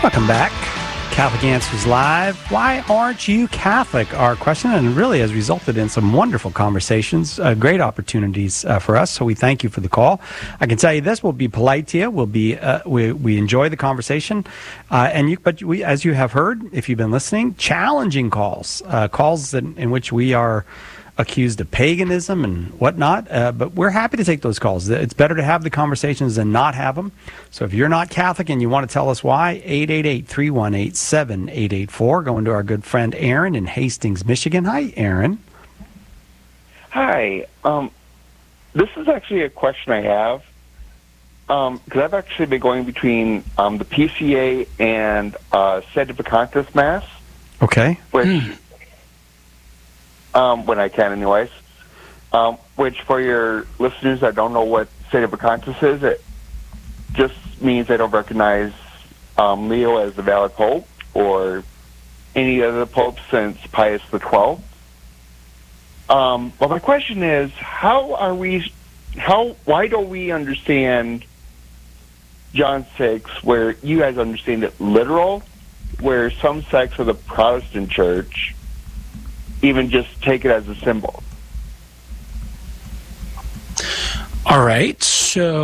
Welcome back. Catholic Answers Live. Why aren't you Catholic? Our question, and really has resulted in some wonderful conversations, great opportunities for us. So we thank you for the call. I can tell you this: we'll be polite to you. We'll be we enjoy the conversation, but we, as you have heard, if you've been listening, challenging calls, in which we are accused of paganism and whatnot, but we're happy to take those calls. It's better to have the conversations than not have them. So if you're not Catholic and you want to tell us why, 888-318-7884. Going to our good friend Aaron in Hastings, Michigan. Hi, Aaron. Hi. This is actually a question I have, because I've actually been going between the PCA and Sedevacantis Mass. Okay. Which... when I can, anyways. Which, for your listeners that don't know what Sedevacantis is, it just means they don't recognize Leo as the valid pope or any other pope since Pius XII. Well, my question is, why don't we understand John 6, where you guys understand it literal, where some sects of the Protestant Church even just take it as a symbol? All right, so